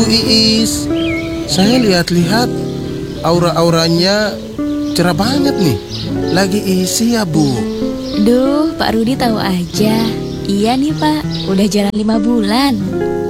Bu Iis. Saya lihat-lihat aura-auranya cerah banget nih. Lagi isi ya, Bu. Duh, Pak Rudi tahu aja. Iya nih Pak, udah jalan 5 bulan.